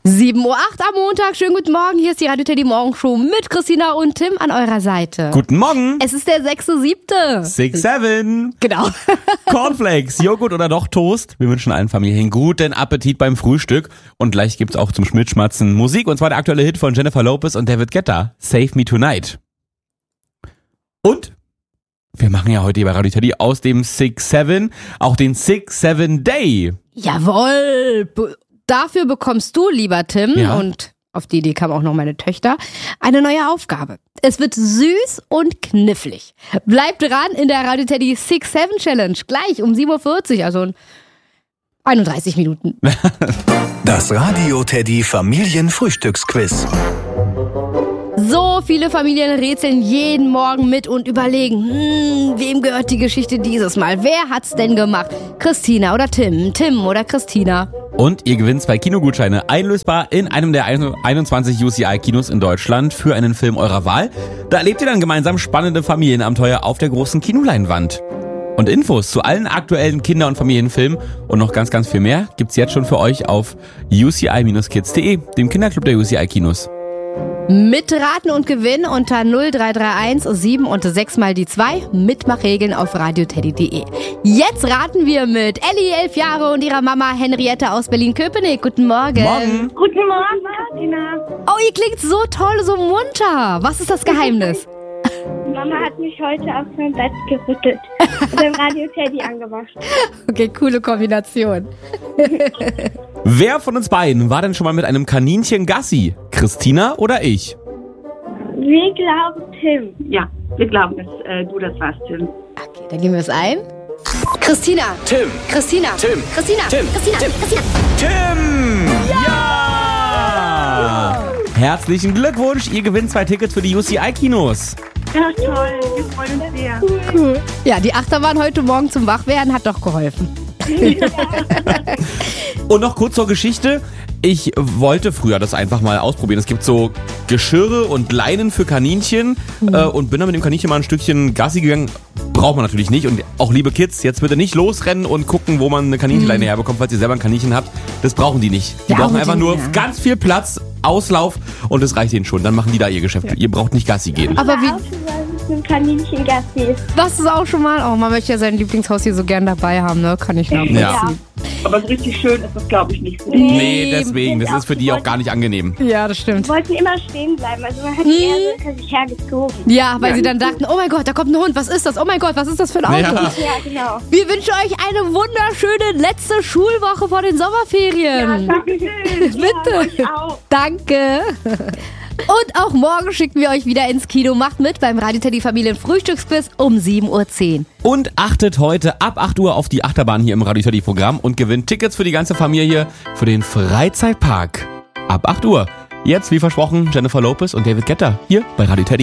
7:08 Uhr am Montag. Schönen guten Morgen. Hier ist die Radio Teddy Morgenshow mit Christina und Tim an eurer Seite. Guten Morgen. Es ist der 6.7. 6-7. Genau. Cornflakes, Joghurt oder doch Toast. Wir wünschen allen Familien guten Appetit beim Frühstück. Und gleich gibt's auch zum Schmidtschmatzen Musik. Und zwar der aktuelle Hit von Jennifer Lopez und David Guetta. Save Me Tonight. Und wir machen ja heute bei Radio Teddy aus dem 6-7 auch den 6-7 Day. Jawohl. Dafür bekommst du, lieber Tim, Ja. und auf die Idee kam auch noch meine Töchter, eine neue Aufgabe. Es wird süß und knifflig. Bleibt dran in der Radio Teddy 6-7 Challenge. Gleich um 7:40 Uhr, also in 31 Minuten. Das Radio Teddy Familienfrühstücksquiz. So viele Familien rätseln jeden Morgen mit und überlegen, wem gehört die Geschichte dieses Mal? Wer hat's denn gemacht? Christina oder Tim? Tim oder Christina? Und ihr gewinnt 2 Kinogutscheine, einlösbar in einem der 21 UCI-Kinos in Deutschland für einen Film eurer Wahl. Da erlebt ihr dann gemeinsam spannende Familienabenteuer auf der großen Kinoleinwand. Und Infos zu allen aktuellen Kinder- und Familienfilmen und noch ganz, ganz viel mehr gibt's jetzt schon für euch auf uci-kids.de, dem Kinderclub der UCI-Kinos. Mitraten und gewinnen unter 0331 7 und 6 mal die 2. Mitmachregeln auf radioteddy.de. Jetzt raten wir mit Elli, 11 Jahre, und ihrer Mama Henriette aus Berlin-Köpenick. Guten Morgen. Morgen. Guten Morgen, Christina. Oh, ihr klingt so toll, so munter. Was ist das Geheimnis? Mama hat mich heute auf mein Bett gerüttelt und beim Radio Teddy angemacht. Okay, coole Kombination. Wer von uns beiden war denn schon mal mit einem Kaninchen Gassi? Christina oder ich? Wir glauben Tim. Ja, wir glauben, dass du das warst, Tim. Okay, dann gehen wir es ein. Christina. Tim. Christina. Tim. Christina. Tim. Christina. Tim. Christina. Tim! Ja! Herzlichen Glückwunsch, ihr gewinnt 2 Tickets für die UCI-Kinos. Ja, toll. Wir freuen uns sehr. Cool. Ja, die Achterbahn heute Morgen zum Wachwerden hat doch geholfen. Und noch kurz zur Geschichte. Ich wollte früher das einfach mal ausprobieren. Es gibt so Geschirre und Leinen für Kaninchen und bin dann mit dem Kaninchen mal ein Stückchen Gassi gegangen. Braucht man natürlich nicht. Und auch liebe Kids, jetzt bitte nicht losrennen und gucken, wo man eine Kaninchenleine herbekommt, falls ihr selber ein Kaninchen habt. Das brauchen die nicht. Die Ja, brauchen einfach nur ja. ganz viel Platz, Auslauf und das reicht ihnen schon. Dann machen die da ihr Geschäft. Ihr braucht nicht Gassi gehen. Aber wie, Auch schon mal mit einem Kaninchen Gassi. das ist auch schon mal. Oh, man möchte ja sein Lieblingshaustier so gern dabei haben, ne? Kann ich nachvollziehen. Ja. Aber so richtig schön ist das, glaube ich, nicht für dich. Nee, deswegen. Das ist für die auch gar nicht angenehm. Ja, das stimmt. Wir wollten immer stehen bleiben, also man hat die eher so hinter sich hergezogen. Ja, weil sie dann dachten, oh mein Gott, da kommt ein Hund, was ist das? Oh mein Gott, was ist das für ein Auto? Ja. Ja, genau. Wir wünschen euch eine wunderschöne letzte Schulwoche vor den Sommerferien. Dankeschön. Bitte. Euch auch. Danke. Und auch morgen schicken wir euch wieder ins Kino. Macht mit beim Radio Teddy Familien Frühstücksquiz um 7:10 Uhr. Und achtet heute ab 8 Uhr auf die Achterbahn hier im Radio Teddy Programm und gewinnt Tickets für die ganze Familie für den Freizeitpark. Ab 8 Uhr. Jetzt, wie versprochen, Jennifer Lopez und David Guetta hier bei Radio Teddy.